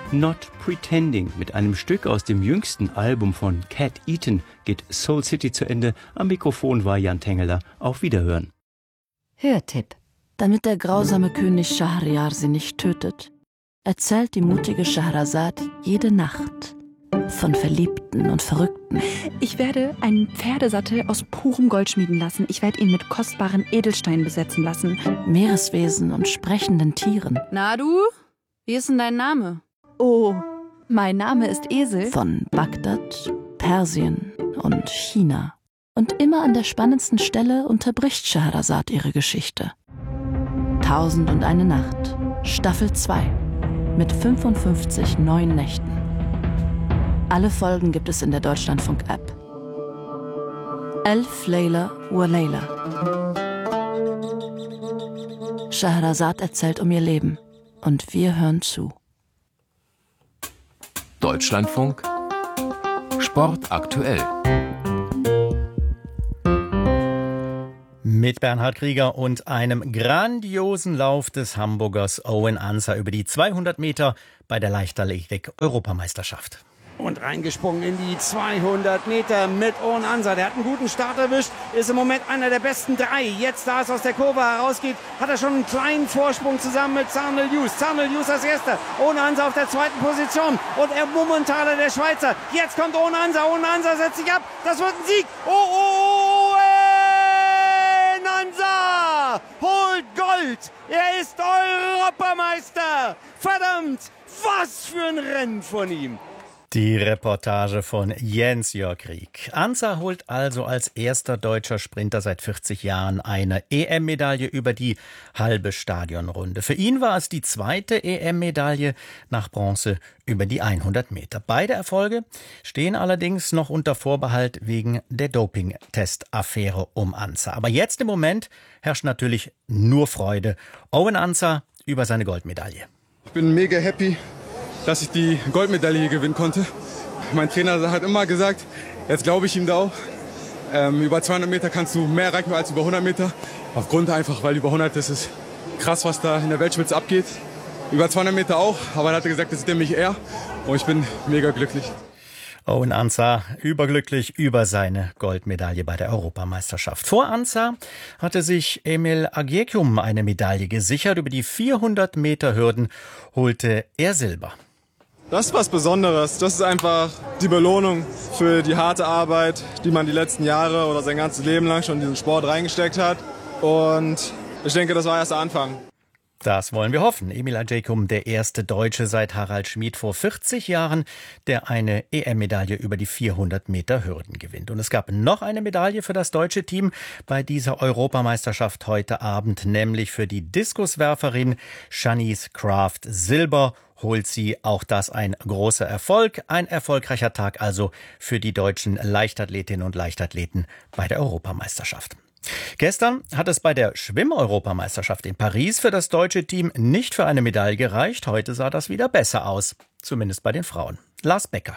Not Pretending. Mit einem Stück aus dem jüngsten Album von Cat Eaton geht Soul City zu Ende. Am Mikrofon war Jan Tengeler. Auf Wiederhören. Hörtipp. Damit der grausame König Schahriar sie nicht tötet, erzählt die mutige Schahrazad jede Nacht von Verliebten und Verrückten. Ich werde einen Pferdesattel aus purem Gold schmieden lassen. Ich werde ihn mit kostbaren Edelsteinen besetzen lassen. Meereswesen und sprechenden Tieren. Na du? Wie ist denn dein Name? Oh, mein Name ist Esel. Von Bagdad, Persien und China. Und immer an der spannendsten Stelle unterbricht Schahrazad ihre Geschichte. 1001 Nacht, Staffel 2, mit 55 neuen Nächten. Alle Folgen gibt es in der Deutschlandfunk-App. Elf Layla wa Layla. Schahrazad erzählt um ihr Leben und wir hören zu. Deutschlandfunk Sport aktuell. Mit Bernhard Krieger und einem grandiosen Lauf des Hamburgers Owen Ancer über die 200 Meter bei der Leichtathletik-Europameisterschaft. Und reingesprungen in die 200 Meter mit Owen Ancer. Der hat einen guten Start erwischt, ist im Moment einer der besten drei. Jetzt, da es aus der Kurve herausgeht, hat er schon einen kleinen Vorsprung zusammen mit Zharnel Hughes. Zharnel Hughes als erster, Owen Ancer auf der zweiten Position. Und er Mummentaler, der Schweizer. Jetzt kommt Owen Ancer, Owen Ancer setzt sich ab. Das wird ein Sieg. Owen Ancer holt Gold. Er ist Europameister. Verdammt, was für ein Rennen von ihm. Die Reportage von Jens-Jörg Krieg. Ancer holt also als erster deutscher Sprinter seit 40 Jahren eine EM-Medaille über die halbe Stadionrunde. Für ihn war es die zweite EM-Medaille nach Bronze über die 100 Meter. Beide Erfolge stehen allerdings noch unter Vorbehalt wegen der Doping-Test-Affäre um Ancer. Aber jetzt im Moment herrscht natürlich nur Freude. Owen Ancer über seine Goldmedaille. Ich bin mega happy, dass ich die Goldmedaille hier gewinnen konnte. Mein Trainer hat immer gesagt, jetzt glaube ich ihm da auch. Über 200 Meter kannst du mehr erreichen als über 100 Meter. Aufgrund einfach, weil über 100 ist es krass, was da in der Weltspitze abgeht. Über 200 Meter auch, aber er hat gesagt, das ist nämlich er. Und ich bin mega glücklich. Owen Ancer überglücklich über seine Goldmedaille bei der Europameisterschaft. Vor Ancer hatte sich Emil Agyekum eine Medaille gesichert. Über die 400 Meter Hürden holte er Silber. Das ist was Besonderes. Das ist einfach die Belohnung für die harte Arbeit, die man die letzten Jahre oder sein ganzes Leben lang schon in diesen Sport reingesteckt hat. Und ich denke, das war erst der Anfang. Das wollen wir hoffen. Emil Agyekum, der erste Deutsche seit Harald Schmid vor 40 Jahren, der eine EM-Medaille über die 400 Meter Hürden gewinnt. Und es gab noch eine Medaille für das deutsche Team bei dieser Europameisterschaft heute Abend, nämlich für die Diskuswerferin Shanice Kraft. Silber holt sie, auch das ein großer Erfolg. Ein erfolgreicher Tag also für die deutschen Leichtathletinnen und Leichtathleten bei der Europameisterschaft. Gestern hat es bei der Schwimm-Europameisterschaft in Paris für das deutsche Team nicht für eine Medaille gereicht. Heute sah das wieder besser aus, zumindest bei den Frauen. Lars Becker.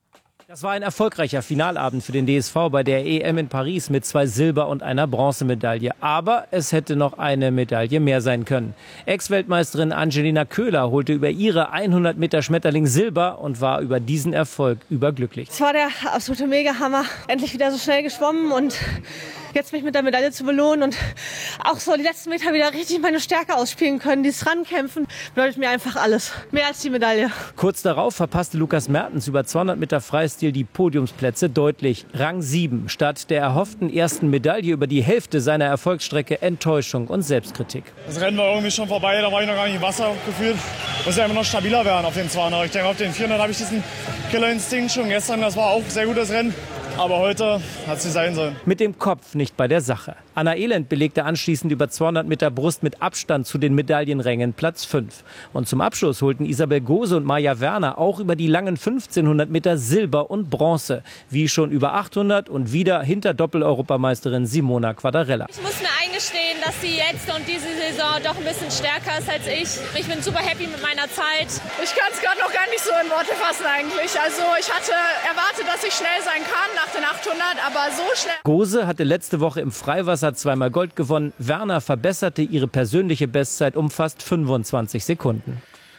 Das war ein erfolgreicher Finalabend für den DSV bei der EM in Paris mit 2 Silber- und einer Bronzemedaille. Aber es hätte noch eine Medaille mehr sein können. Ex-Weltmeisterin Angelina Köhler holte über ihre 100 Meter Schmetterling Silber und war über diesen Erfolg überglücklich. Es war der absolute Mega-Hammer. Endlich wieder so schnell geschwommen und jetzt mich mit der Medaille zu belohnen und auch so die letzten Meter wieder richtig meine Stärke ausspielen können. Dieses Rankämpfen bedeutet mir einfach alles. Mehr als die Medaille. Kurz darauf verpasste Lukas Mertens über 200 Meter Freistil die Podiumsplätze deutlich. Rang 7 statt der erhofften ersten Medaille über die Hälfte seiner Erfolgsstrecke Enttäuschung und Selbstkritik. Das Rennen war irgendwie schon vorbei, da war ich noch gar nicht im Wasser gefühlt. Muss ja immer noch stabiler werden auf den 200. Ich denke, auf den 400 habe ich diesen Killerinstinkt schon gestern. Das war auch ein sehr gutes Rennen. Aber heute hat es nicht sein sollen. Mit dem Kopf nicht bei der Sache. Anna Elend belegte anschließend über 200 Meter Brust mit Abstand zu den Medaillenrängen Platz 5. Und zum Abschluss holten Isabel Gose und Maja Werner auch über die langen 1500 Meter Silber und Bronze. Wie schon über 800 und wieder hinter Doppel-Europameisterin Simona Quadarella. Ich muss mir eingestehen, dass sie jetzt und diese Saison doch ein bisschen stärker ist als ich. Ich bin super happy mit meiner Zeit. Ich kann es gerade noch gar nicht so in Worte fassen eigentlich. Also ich hatte erwartet, dass ich schnell sein kann nach den 800, aber so schnell. Gose hatte letzte Woche im Freiwasser zweimal Gold gewonnen. Werner verbesserte ihre persönliche Bestzeit um fast 25 Sekunden.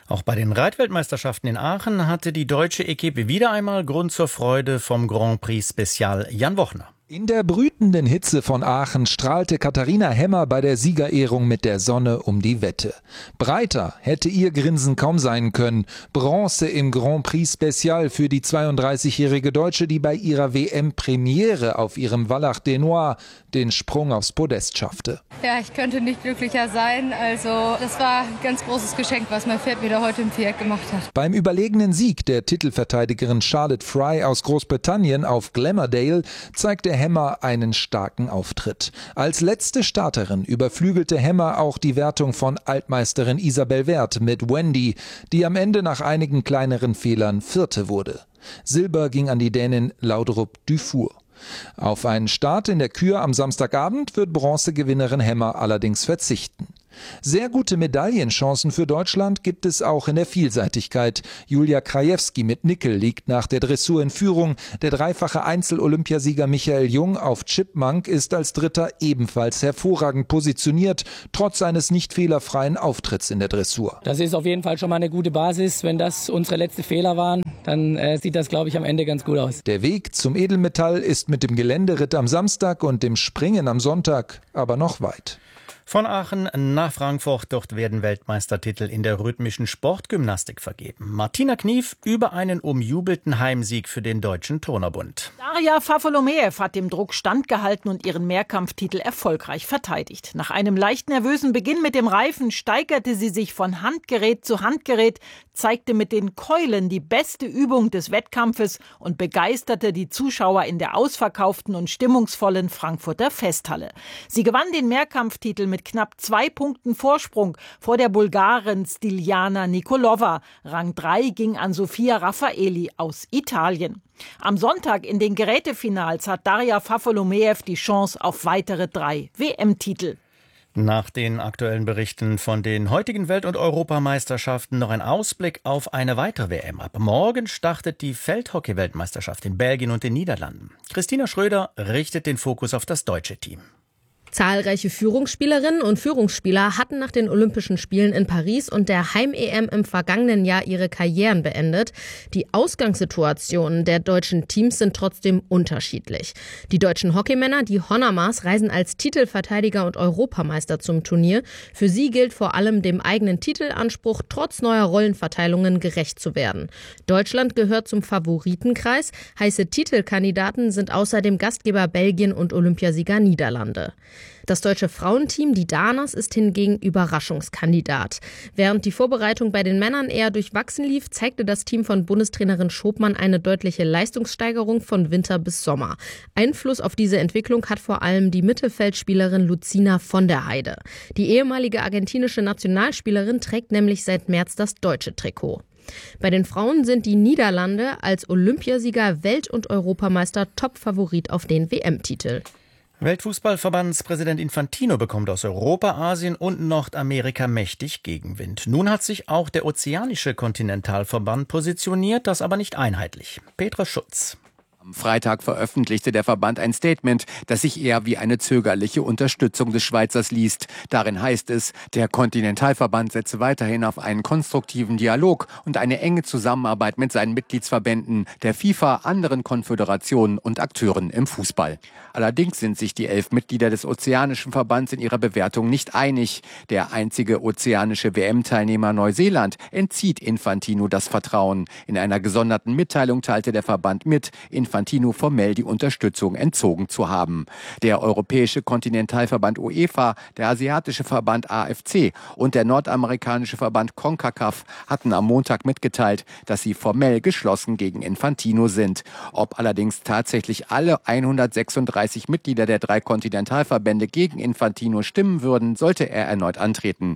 Auch bei den Reitweltmeisterschaften in Aachen hatte die deutsche Equipe wieder einmal Grund zur Freude vom Grand Prix Spezial Jan Wochner. In der brütenden Hitze von Aachen strahlte Katharina Hemmer bei der Siegerehrung mit der Sonne um die Wette. Breiter hätte ihr Grinsen kaum sein können. Bronze im Grand Prix Spezial für die 32-jährige Deutsche, die bei ihrer WM-Premiere auf ihrem Wallach des Noirs den Sprung aufs Podest schaffte. Ja, ich könnte nicht glücklicher sein. Also das war ein ganz großes Geschenk, was mein Pferd mir da heute im Viereck gemacht hat. Beim überlegenen Sieg der Titelverteidigerin Charlotte Fry aus Großbritannien auf Glamourdale zeigte Hemmer einen starken Auftritt. Als letzte Starterin überflügelte Hemmer auch die Wertung von Altmeisterin Isabel Werth mit Wendy, die am Ende nach einigen kleineren Fehlern Vierte wurde. Silber ging an die Dänin Laudrup Dufour. Auf einen Start in der Kür am Samstagabend wird Bronzegewinnerin Hemmer allerdings verzichten. Sehr gute Medaillenchancen für Deutschland gibt es auch in der Vielseitigkeit. Julia Krajewski mit Nickel liegt nach der Dressur in Führung. Der dreifache Einzel-Olympiasieger Michael Jung auf Chipmunk ist als Dritter ebenfalls hervorragend positioniert, trotz seines nicht fehlerfreien Auftritts in der Dressur. Das ist auf jeden Fall schon mal eine gute Basis. Wenn das unsere letzten Fehler waren, dann sieht das, glaube ich, am Ende ganz gut aus. Der Weg zum Edelmetall ist mit dem Geländeritt am Samstag und dem Springen am Sonntag aber noch weit. Von Aachen nach Frankfurt, dort werden Weltmeistertitel in der rhythmischen Sportgymnastik vergeben. Martina Knief über einen umjubelten Heimsieg für den Deutschen Turnerbund. Daria Fafolomeev hat dem Druck standgehalten und ihren Mehrkampftitel erfolgreich verteidigt. Nach einem leicht nervösen Beginn mit dem Reifen steigerte sie sich von Handgerät zu Handgerät, zeigte mit den Keulen die beste Übung des Wettkampfes und begeisterte die Zuschauer in der ausverkauften und stimmungsvollen Frankfurter Festhalle. Sie gewann den Mehrkampftitel mit knapp 2 Punkten Vorsprung vor der Bulgarin Stiljana Nikolova. Rang 3 ging an Sofia Raffaeli aus Italien. Am Sonntag in den Gerätefinals hat Daria Fafolomeev die Chance auf weitere 3 WM-Titel. Nach den aktuellen Berichten von den heutigen Welt- und Europameisterschaften noch ein Ausblick auf eine weitere WM. Ab morgen startet die Feldhockey-Weltmeisterschaft in Belgien und den Niederlanden. Christina Schröder richtet den Fokus auf das deutsche Team. Zahlreiche Führungsspielerinnen und Führungsspieler hatten nach den Olympischen Spielen in Paris und der Heim-EM im vergangenen Jahr ihre Karrieren beendet. Die Ausgangssituationen der deutschen Teams sind trotzdem unterschiedlich. Die deutschen Hockeymänner, die Honormars, reisen als Titelverteidiger und Europameister zum Turnier. Für sie gilt vor allem, dem eigenen Titelanspruch trotz neuer Rollenverteilungen gerecht zu werden. Deutschland gehört zum Favoritenkreis. Heiße Titelkandidaten sind außerdem Gastgeber Belgien und Olympiasieger Niederlande. Das deutsche Frauenteam, die Danas, ist hingegen Überraschungskandidat. Während die Vorbereitung bei den Männern eher durchwachsen lief, zeigte das Team von Bundestrainerin Schopmann eine deutliche Leistungssteigerung von Winter bis Sommer. Einfluss auf diese Entwicklung hat vor allem die Mittelfeldspielerin Lucina von der Heide. Die ehemalige argentinische Nationalspielerin trägt nämlich seit März das deutsche Trikot. Bei den Frauen sind die Niederlande als Olympiasieger, Welt- und Europameister Top-Favorit auf den WM-Titel. Weltfußballverbandspräsident Infantino bekommt aus Europa, Asien und Nordamerika mächtig Gegenwind. Nun hat sich auch der Ozeanische Kontinentalverband positioniert, das aber nicht einheitlich. Petra Schutz. Am Freitag veröffentlichte der Verband ein Statement, das sich eher wie eine zögerliche Unterstützung des Schweizers liest. Darin heißt es, der Kontinentalverband setze weiterhin auf einen konstruktiven Dialog und eine enge Zusammenarbeit mit seinen Mitgliedsverbänden, der FIFA, anderen Konföderationen und Akteuren im Fußball. Allerdings sind sich die 11 Mitglieder des Ozeanischen Verbands in ihrer Bewertung nicht einig. Der einzige ozeanische WM-Teilnehmer Neuseeland entzieht Infantino das Vertrauen. In einer gesonderten Mitteilung teilte der Verband mit, Infantino formell die Unterstützung entzogen zu haben. Der Europäische Kontinentalverband UEFA, der Asiatische Verband AFC und der nordamerikanische Verband CONCACAF hatten am Montag mitgeteilt, dass sie formell geschlossen gegen Infantino sind. Ob allerdings tatsächlich alle 136 Mitglieder der 3 Kontinentalverbände gegen Infantino stimmen würden, sollte er erneut antreten.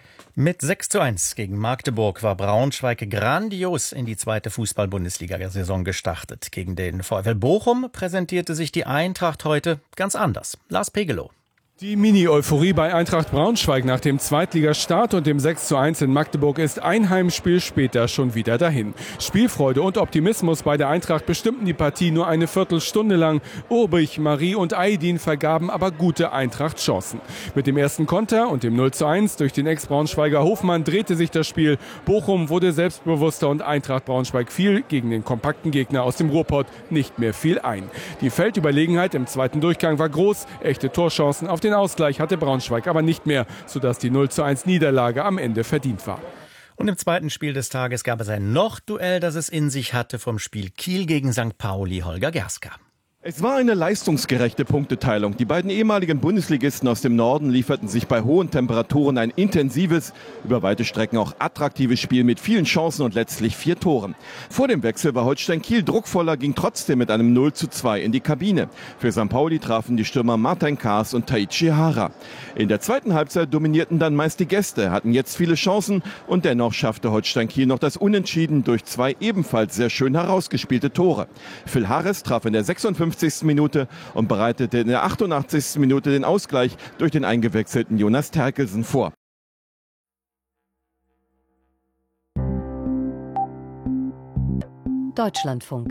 Mit 6:1 gegen Magdeburg war Braunschweig grandios in die 2. Fußball-Bundesliga-Saison gestartet. Gegen den VfL Bochum präsentierte sich die Eintracht heute ganz anders. Lars Pegelow. Die Mini-Euphorie bei Eintracht Braunschweig nach dem Zweitligastart und dem 6:1 in Magdeburg ist ein Heimspiel später schon wieder dahin. Spielfreude und Optimismus bei der Eintracht bestimmten die Partie nur eine Viertelstunde lang. Urbich, Marie und Aydin vergaben aber gute Eintracht-Chancen. Mit dem ersten Konter und dem 0:1 durch den Ex-Braunschweiger Hofmann drehte sich das Spiel. Bochum wurde selbstbewusster und Eintracht Braunschweig fiel gegen den kompakten Gegner aus dem Ruhrpott nicht mehr viel ein. Die Feldüberlegenheit im zweiten Durchgang war groß, echte Torchancen auf den Ausgleich hatte Braunschweig aber nicht mehr, sodass die 0:1 Niederlage am Ende verdient war. Und im zweiten Spiel des Tages gab es ein Noch-Duell, das es in sich hatte vom Spiel Kiel gegen St. Pauli. Holger Gerska. Es war eine leistungsgerechte Punkteteilung. Die beiden ehemaligen Bundesligisten aus dem Norden lieferten sich bei hohen Temperaturen ein intensives, über weite Strecken auch attraktives Spiel mit vielen Chancen und letztlich 4 Toren. Vor dem Wechsel war Holstein Kiel druckvoller, ging trotzdem mit einem 0:2 in die Kabine. Für St. Pauli trafen die Stürmer Martin Kaas und Taichi Hara. In der zweiten Halbzeit dominierten dann meist die Gäste, hatten jetzt viele Chancen und dennoch schaffte Holstein Kiel noch das Unentschieden durch 2 ebenfalls sehr schön herausgespielte Tore. Phil Harris traf in der 56. Minute und bereitete in der 88. Minute den Ausgleich durch den eingewechselten Jonas Terkelsen vor. Deutschlandfunk.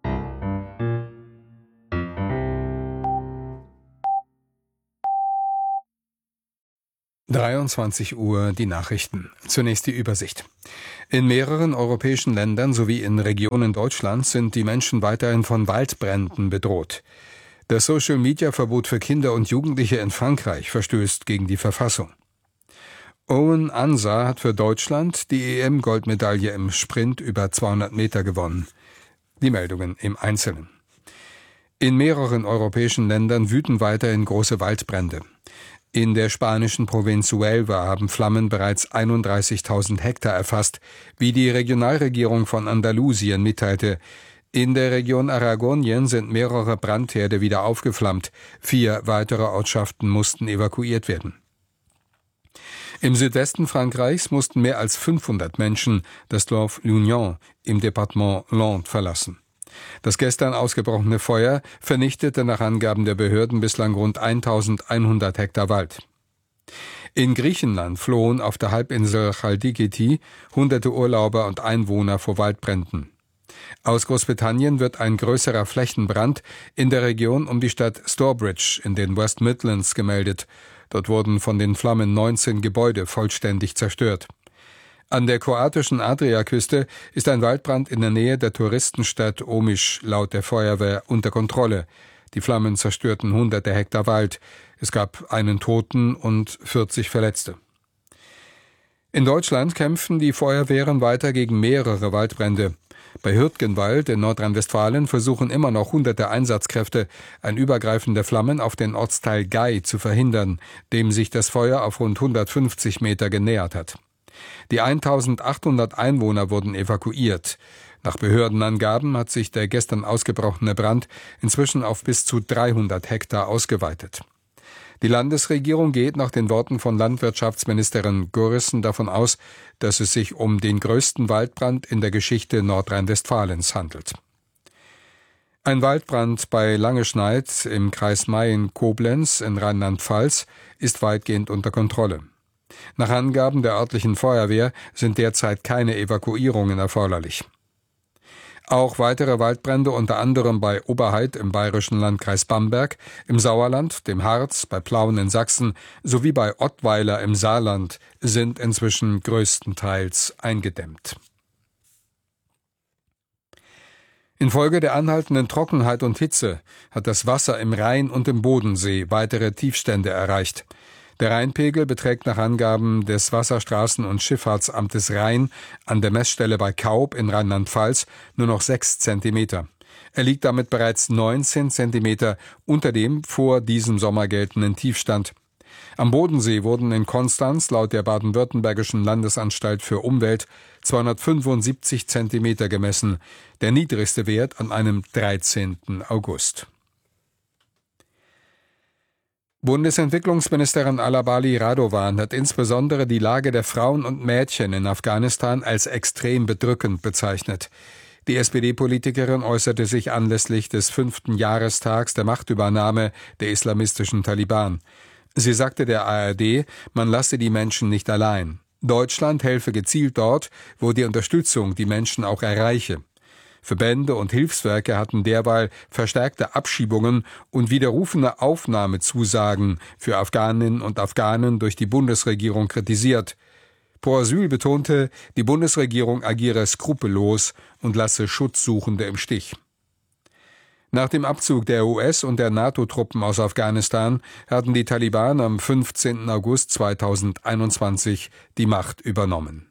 Uhr die Nachrichten. Zunächst die Übersicht. In mehreren europäischen Ländern sowie in Regionen Deutschlands sind die Menschen weiterhin von Waldbränden bedroht. Das Social-Media-Verbot für Kinder und Jugendliche in Frankreich verstößt gegen die Verfassung. Owen Ansah hat für Deutschland die EM-Goldmedaille im Sprint über 200 Meter gewonnen. Die Meldungen im Einzelnen. In mehreren europäischen Ländern wüten weiterhin große Waldbrände. In der spanischen Provinz Huelva haben Flammen bereits 31.000 Hektar erfasst, wie die Regionalregierung von Andalusien mitteilte. In der Region Aragonien sind mehrere Brandherde wieder aufgeflammt. 4 weitere Ortschaften mussten evakuiert werden. Im Südwesten Frankreichs mussten mehr als 500 Menschen das Dorf Lugnon im Departement Landes verlassen. Das gestern ausgebrochene Feuer vernichtete nach Angaben der Behörden bislang rund 1.100 Hektar Wald. In Griechenland flohen auf der Halbinsel Chalkidiki hunderte Urlauber und Einwohner vor Waldbränden. Aus Großbritannien wird ein größerer Flächenbrand in der Region um die Stadt Stourbridge in den West Midlands gemeldet. Dort wurden von den Flammen 19 Gebäude vollständig zerstört. An der kroatischen Adriaküste ist ein Waldbrand in der Nähe der Touristenstadt Omiš laut der Feuerwehr unter Kontrolle. Die Flammen zerstörten hunderte Hektar Wald. Es gab einen Toten und 40 Verletzte. In Deutschland kämpfen die Feuerwehren weiter gegen mehrere Waldbrände. Bei Hürtgenwald in Nordrhein-Westfalen versuchen immer noch hunderte Einsatzkräfte, ein Übergreifen der Flammen auf den Ortsteil Gei zu verhindern, dem sich das Feuer auf rund 150 Meter genähert hat. Die 1.800 Einwohner wurden evakuiert. Nach Behördenangaben hat sich der gestern ausgebrochene Brand inzwischen auf bis zu 300 Hektar ausgeweitet. Die Landesregierung geht nach den Worten von Landwirtschaftsministerin Görissen davon aus, dass es sich um den größten Waldbrand in der Geschichte Nordrhein-Westfalens handelt. Ein Waldbrand bei Langeschneid im Kreis Mayen-Koblenz in Rheinland-Pfalz ist weitgehend unter Kontrolle. Nach Angaben der örtlichen Feuerwehr sind derzeit keine Evakuierungen erforderlich. Auch weitere Waldbrände, unter anderem bei Oberheid im bayerischen Landkreis Bamberg, im Sauerland, dem Harz, bei Plauen in Sachsen sowie bei Ottweiler im Saarland, sind inzwischen größtenteils eingedämmt. Infolge der anhaltenden Trockenheit und Hitze hat das Wasser im Rhein und im Bodensee weitere Tiefstände erreicht. Der Rheinpegel beträgt nach Angaben des Wasserstraßen- und Schifffahrtsamtes Rhein an der Messstelle bei Kaub in Rheinland-Pfalz nur noch 6 Zentimeter. Er liegt damit bereits 19 Zentimeter unter dem vor diesem Sommer geltenden Tiefstand. Am Bodensee wurden in Konstanz laut der Baden-Württembergischen Landesanstalt für Umwelt 275 Zentimeter gemessen, der niedrigste Wert an einem 13. August. Bundesentwicklungsministerin Alabali Radovan hat insbesondere die Lage der Frauen und Mädchen in Afghanistan als extrem bedrückend bezeichnet. Die SPD-Politikerin äußerte sich anlässlich des 5. Jahrestags der Machtübernahme der islamistischen Taliban. Sie sagte der ARD, man lasse die Menschen nicht allein. Deutschland helfe gezielt dort, wo die Unterstützung die Menschen auch erreiche. Verbände und Hilfswerke hatten derweil verstärkte Abschiebungen und widerrufene Aufnahmezusagen für Afghaninnen und Afghanen durch die Bundesregierung kritisiert. Pro Asyl betonte, die Bundesregierung agiere skrupellos und lasse Schutzsuchende im Stich. Nach dem Abzug der US- und der NATO-Truppen aus Afghanistan hatten die Taliban am 15. August 2021 die Macht übernommen.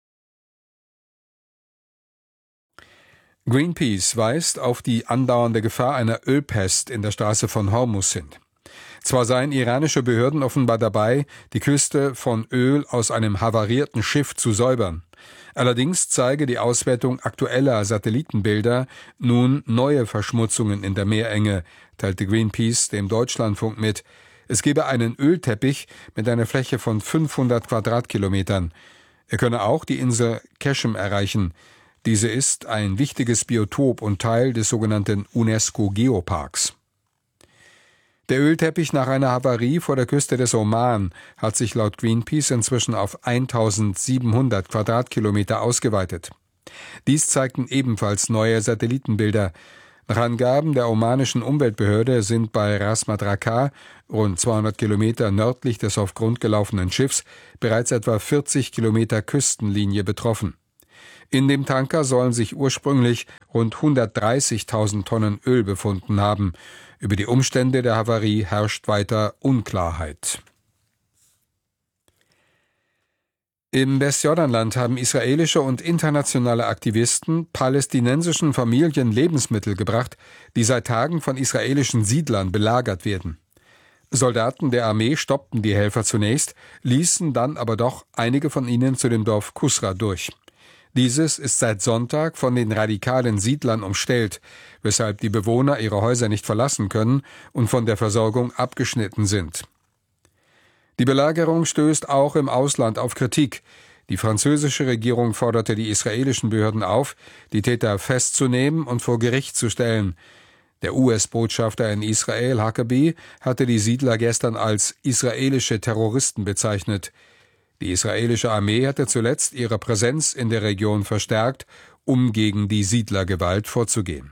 Greenpeace weist auf die andauernde Gefahr einer Ölpest in der Straße von Hormuz hin. Zwar seien iranische Behörden offenbar dabei, die Küste von Öl aus einem havarierten Schiff zu säubern. Allerdings zeige die Auswertung aktueller Satellitenbilder nun neue Verschmutzungen in der Meerenge, teilte Greenpeace dem Deutschlandfunk mit. Es gebe einen Ölteppich mit einer Fläche von 500 Quadratkilometern. Er könne auch die Insel Keshem erreichen. Diese ist ein wichtiges Biotop und Teil des sogenannten UNESCO-Geoparks. Der Ölteppich nach einer Havarie vor der Küste des Oman hat sich laut Greenpeace inzwischen auf 1700 Quadratkilometer ausgeweitet. Dies zeigten ebenfalls neue Satellitenbilder. Nach Angaben der omanischen Umweltbehörde sind bei Ras Madraka, rund 200 Kilometer nördlich des auf Grund gelaufenen Schiffs, bereits etwa 40 Kilometer Küstenlinie betroffen. In dem Tanker sollen sich ursprünglich rund 130.000 Tonnen Öl befunden haben. Über die Umstände der Havarie herrscht weiter Unklarheit. Im Westjordanland haben israelische und internationale Aktivisten palästinensischen Familien Lebensmittel gebracht, die seit Tagen von israelischen Siedlern belagert werden. Soldaten der Armee stoppten die Helfer zunächst, ließen dann aber doch einige von ihnen zu dem Dorf Kusra durch. Dieses ist seit Sonntag von den radikalen Siedlern umstellt, weshalb die Bewohner ihre Häuser nicht verlassen können und von der Versorgung abgeschnitten sind. Die Belagerung stößt auch im Ausland auf Kritik. Die französische Regierung forderte die israelischen Behörden auf, die Täter festzunehmen und vor Gericht zu stellen. Der US-Botschafter in Israel, Huckabee, hatte die Siedler gestern als israelische Terroristen bezeichnet. Die israelische Armee hatte zuletzt ihre Präsenz in der Region verstärkt, um gegen die Siedlergewalt vorzugehen.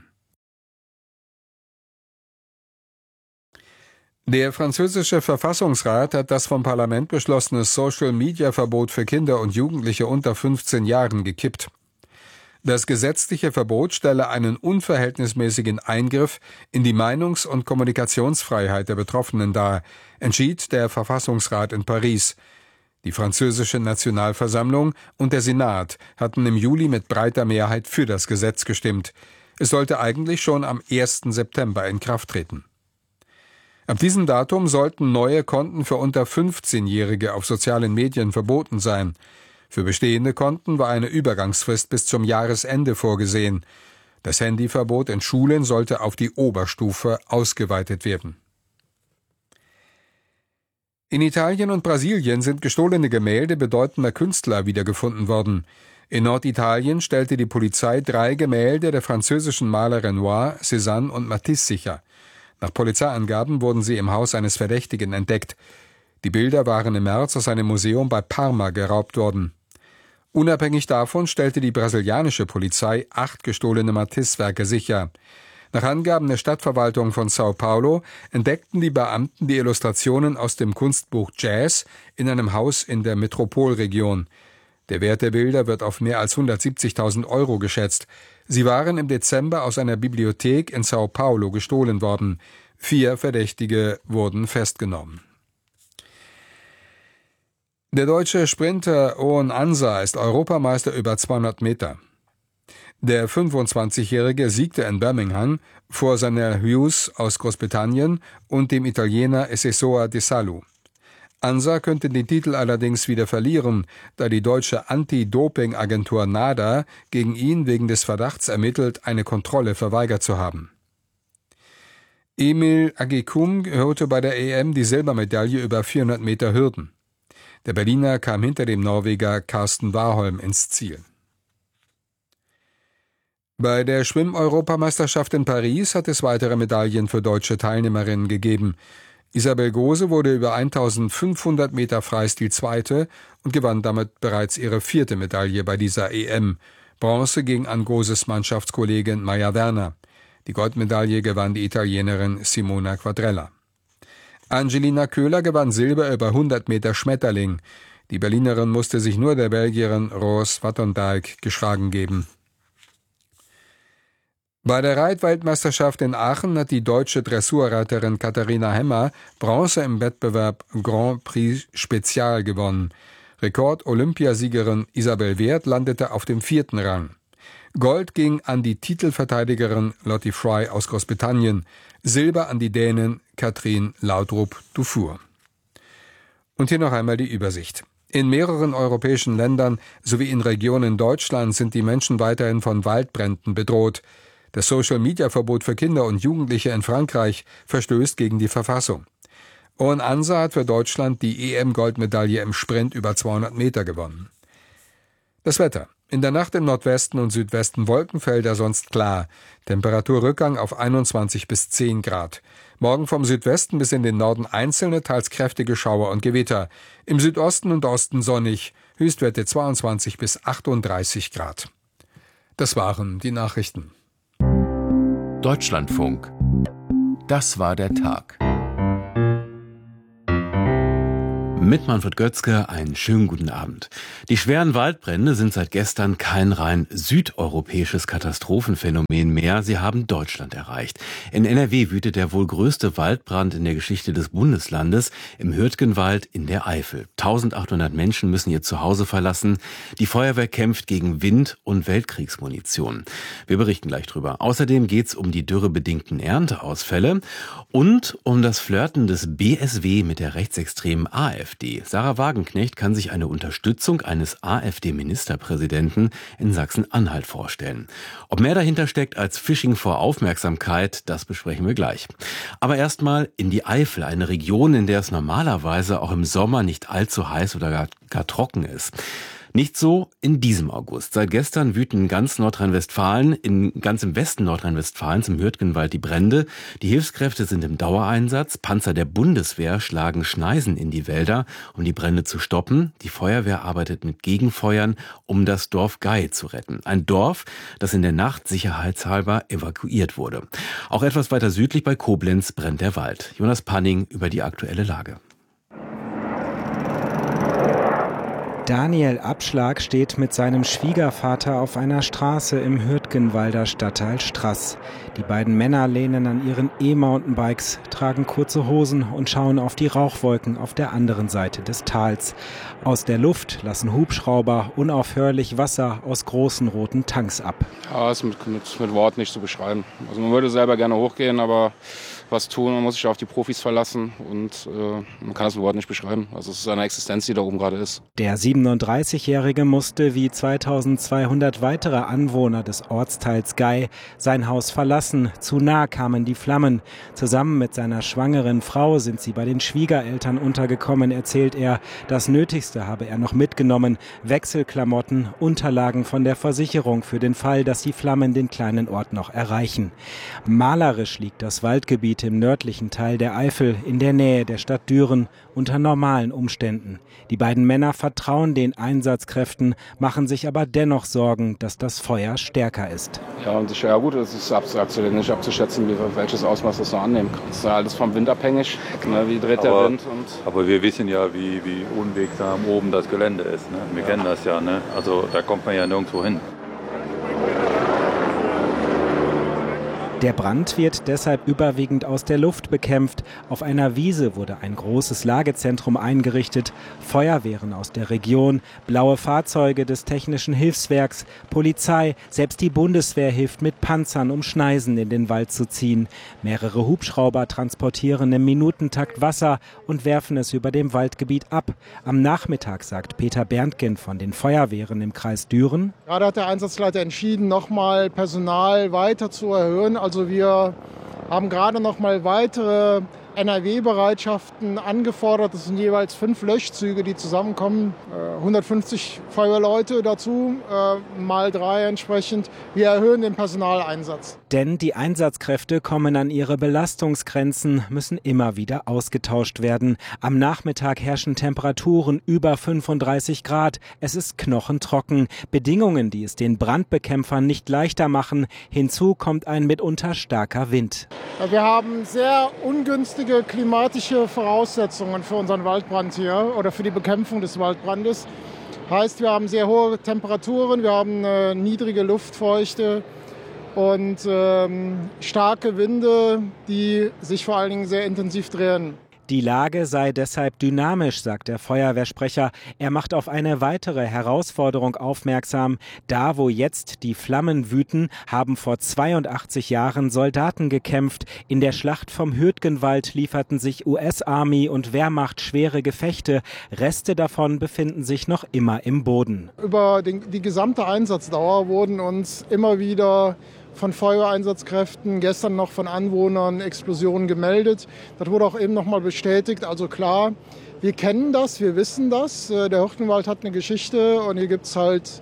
Der französische Verfassungsrat hat das vom Parlament beschlossene Social-Media-Verbot für Kinder und Jugendliche unter 15 Jahren gekippt. Das gesetzliche Verbot stelle einen unverhältnismäßigen Eingriff in die Meinungs- und Kommunikationsfreiheit der Betroffenen dar, entschied der Verfassungsrat in Paris. Die französische Nationalversammlung und der Senat hatten im Juli mit breiter Mehrheit für das Gesetz gestimmt. Es sollte eigentlich schon am 1. September in Kraft treten. Ab diesem Datum sollten neue Konten für unter 15-Jährige auf sozialen Medien verboten sein. Für bestehende Konten war eine Übergangsfrist bis zum Jahresende vorgesehen. Das Handyverbot in Schulen sollte auf die Oberstufe ausgeweitet werden. In Italien und Brasilien sind gestohlene Gemälde bedeutender Künstler wiedergefunden worden. In Norditalien stellte die Polizei 3 Gemälde der französischen Maler Renoir, Cézanne und Matisse sicher. Nach Polizeiangaben wurden sie im Haus eines Verdächtigen entdeckt. Die Bilder waren im März aus einem Museum bei Parma geraubt worden. Unabhängig davon stellte die brasilianische Polizei 8 gestohlene Matisse-Werke sicher. Nach Angaben der Stadtverwaltung von Sao Paulo entdeckten die Beamten die Illustrationen aus dem Kunstbuch Jazz in einem Haus in der Metropolregion. Der Wert der Bilder wird auf mehr als 170.000 Euro geschätzt. Sie waren im Dezember aus einer Bibliothek in Sao Paulo gestohlen worden. 4 Verdächtige wurden festgenommen. Der deutsche Sprinter Oon Ansa ist Europameister über 200 Meter. Der 25-Jährige siegte in Birmingham vor Sanel Hughes aus Großbritannien und dem Italiener Esesoa De Salu. Ansa könnte den Titel allerdings wieder verlieren, da die deutsche Anti-Doping-Agentur NADA gegen ihn wegen des Verdachts ermittelt, eine Kontrolle verweigert zu haben. Emil Agekum holte bei der EM die Silbermedaille über 400 Meter Hürden. Der Berliner kam hinter dem Norweger Carsten Warholm ins Ziel. Bei der Schwimm-Europameisterschaft in Paris hat es weitere Medaillen für deutsche Teilnehmerinnen gegeben. Isabel Gose wurde über 1500 Meter Freistil Zweite und gewann damit bereits ihre 4. Medaille bei dieser EM. Bronze ging an Goses Mannschaftskollegin Maja Werner. Die Goldmedaille gewann die Italienerin Simona Quadrella. Angelina Köhler gewann Silber über 100 Meter Schmetterling. Die Berlinerin musste sich nur der Belgierin Roos Wattendijk geschlagen geben. Bei der Reitweltmeisterschaft in Aachen hat die deutsche Dressurreiterin Katharina Hemmer Bronze im Wettbewerb Grand Prix Spezial gewonnen. Rekord-Olympiasiegerin Isabel Wert landete auf dem 4. Rang. Gold ging an die Titelverteidigerin Lottie Fry aus Großbritannien, Silber an die Dänin Katrin Laudrup-Dufour. Und hier noch einmal die Übersicht. In mehreren europäischen Ländern sowie in Regionen Deutschlands sind die Menschen weiterhin von Waldbränden bedroht. Das Social-Media-Verbot für Kinder und Jugendliche in Frankreich verstößt gegen die Verfassung. Owen Ansa hat für Deutschland die EM-Goldmedaille im Sprint über 200 Meter gewonnen. Das Wetter. In der Nacht im Nordwesten und Südwesten Wolkenfelder, sonst klar. Temperaturrückgang auf 21 bis 10 Grad. Morgen vom Südwesten bis in den Norden einzelne, teils kräftige Schauer und Gewitter. Im Südosten und Osten sonnig. Höchstwerte 22 bis 38 Grad. Das waren die Nachrichten. Deutschlandfunk. Das war der Tag. Mit Manfred Götzke einen schönen guten Abend. Die schweren Waldbrände sind seit gestern kein rein südeuropäisches Katastrophenphänomen mehr. Sie haben Deutschland erreicht. In NRW wütet der wohl größte Waldbrand in der Geschichte des Bundeslandes im Hürtgenwald in der Eifel. 1800 Menschen müssen ihr Zuhause verlassen. Die Feuerwehr kämpft gegen Wind- und Weltkriegsmunition. Wir berichten gleich drüber. Außerdem geht's um die dürrebedingten Ernteausfälle und um das Flirten des BSW mit der rechtsextremen AfD. Sarah Wagenknecht kann sich eine Unterstützung eines AfD-Ministerpräsidenten in Sachsen-Anhalt vorstellen. Ob mehr dahinter steckt als Phishing vor Aufmerksamkeit, das besprechen wir gleich. Aber erstmal in die Eifel, eine Region, in der es normalerweise auch im Sommer nicht allzu heiß oder gar trocken ist. Nicht so in diesem August. Seit gestern wüten in ganz Nordrhein-Westfalen, ganz im Westen Nordrhein-Westfalens im Hürtgenwald die Brände. Die Hilfskräfte sind im Dauereinsatz. Panzer der Bundeswehr schlagen Schneisen in die Wälder, um die Brände zu stoppen. Die Feuerwehr arbeitet mit Gegenfeuern, um das Dorf Gei zu retten. Ein Dorf, das in der Nacht sicherheitshalber evakuiert wurde. Auch etwas weiter südlich bei Koblenz brennt der Wald. Jonas Panning über die aktuelle Lage. Daniel Abschlag steht mit seinem Schwiegervater auf einer Straße im Hürtgenwalder Stadtteil Straß. Die beiden Männer lehnen an ihren E-Mountainbikes, tragen kurze Hosen und schauen auf die Rauchwolken auf der anderen Seite des Tals. Aus der Luft lassen Hubschrauber unaufhörlich Wasser aus großen roten Tanks ab. Ja, ist mit Worten nicht zu beschreiben. Also man würde selber gerne hochgehen, aber was tun, man muss sich auf die Profis verlassen und man kann das mit Worten nicht beschreiben. Also es ist eine Existenz, die da oben gerade ist. Der 37-Jährige musste wie 2200 weitere Anwohner des Ortsteils Gei sein Haus verlassen. Zu nah kamen die Flammen. Zusammen mit seiner schwangeren Frau sind sie bei den Schwiegereltern untergekommen, erzählt er. Das Nötigste habe er noch mitgenommen: Wechselklamotten, Unterlagen von der Versicherung für den Fall, dass die Flammen den kleinen Ort noch erreichen. Malerisch liegt das Waldgebiet im nördlichen Teil der Eifel in der Nähe der Stadt Düren unter normalen Umständen. Die beiden Männer vertrauen den Einsatzkräften, machen sich aber dennoch Sorgen, dass das Feuer stärker ist. Ja, und ja gut, es ist absolut nicht abzuschätzen, welches Ausmaß das noch annehmen kann. Es ist alles vom Wind abhängig, ne, wie dreht der Wind. Aber wir wissen ja, wie unwegsam oben das Gelände ist. Ne? Wir kennen das ja, ne? Also da kommt man ja nirgendwo hin. Der Brand wird deshalb überwiegend aus der Luft bekämpft. Auf einer Wiese wurde ein großes Lagezentrum eingerichtet. Feuerwehren aus der Region, blaue Fahrzeuge des Technischen Hilfswerks, Polizei, selbst die Bundeswehr hilft mit Panzern, um Schneisen in den Wald zu ziehen. Mehrere Hubschrauber transportieren im Minutentakt Wasser und werfen es über dem Waldgebiet ab. Am Nachmittag sagt Peter Berntgen von den Feuerwehren im Kreis Düren: Gerade hat der Einsatzleiter entschieden, nochmal Personal weiter zu erhöhen. Also wir haben gerade noch mal weitere NRW-Bereitschaften angefordert. Das sind jeweils 5 Löschzüge, die zusammenkommen. 150 Feuerwehrleute dazu, mal 3 entsprechend. Wir erhöhen den Personaleinsatz. Denn die Einsatzkräfte kommen an ihre Belastungsgrenzen, müssen immer wieder ausgetauscht werden. Am Nachmittag herrschen Temperaturen über 35 Grad. Es ist knochentrocken. Bedingungen, die es den Brandbekämpfern nicht leichter machen. Hinzu kommt ein mitunter starker Wind. Wir haben sehr ungünstige klimatische Voraussetzungen für unseren Waldbrand hier oder für die Bekämpfung des Waldbrandes. Heißt, wir haben sehr hohe Temperaturen, wir haben eine niedrige Luftfeuchte und starke Winde, die sich vor allen Dingen sehr intensiv drehen. Die Lage sei deshalb dynamisch, sagt der Feuerwehrsprecher. Er macht auf eine weitere Herausforderung aufmerksam. Da, wo jetzt die Flammen wüten, haben vor 82 Jahren Soldaten gekämpft. In der Schlacht vom Hürtgenwald lieferten sich US-Army und Wehrmacht schwere Gefechte. Reste davon befinden sich noch immer im Boden. Über die gesamte Einsatzdauer wurden uns immer wieder von Feuereinsatzkräften, gestern noch von Anwohnern Explosionen gemeldet. Das wurde auch eben noch mal bestätigt. Also klar, wir kennen das, wir wissen das. Der Hürtgenwald hat eine Geschichte und hier gibt es halt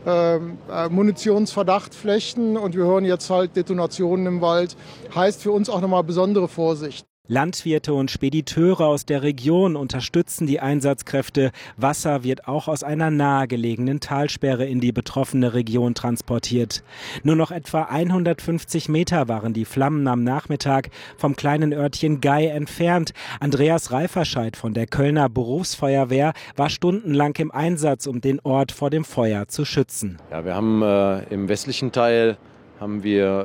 Munitionsverdachtflächen und wir hören jetzt halt Detonationen im Wald. Heißt für uns auch noch mal besondere Vorsicht. Landwirte und Spediteure aus der Region unterstützen die Einsatzkräfte. Wasser wird auch aus einer nahegelegenen Talsperre in die betroffene Region transportiert. Nur noch etwa 150 Meter waren die Flammen am Nachmittag vom kleinen Örtchen Gay entfernt. Andreas Reiferscheid von der Kölner Berufsfeuerwehr war stundenlang im Einsatz, um den Ort vor dem Feuer zu schützen. Ja, wir haben im westlichen Teil haben wir